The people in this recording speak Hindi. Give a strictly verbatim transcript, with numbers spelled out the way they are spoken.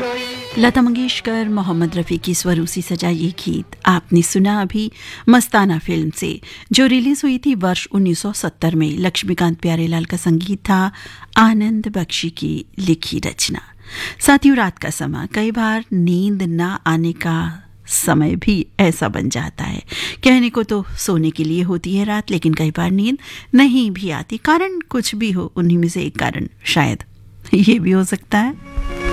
लता मंगेशकर, मोहम्मद रफ़ी की स्वरों से सजा ये गीत आपने सुना अभी मस्ताना फिल्म से, जो रिलीज हुई थी वर्ष उन्नीस सौ सत्तर में। लक्ष्मीकांत प्यारेलाल का संगीत था, आनंद बख्शी की लिखी रचना। साथियों, रात का समय कई बार नींद ना आने का समय भी ऐसा बन जाता है। कहने को तो सोने के लिए होती है रात, लेकिन कई बार नींद नहीं भी आती। कारण कुछ भी हो, उन्हीं में से एक कारण शायद ये भी हो सकता है।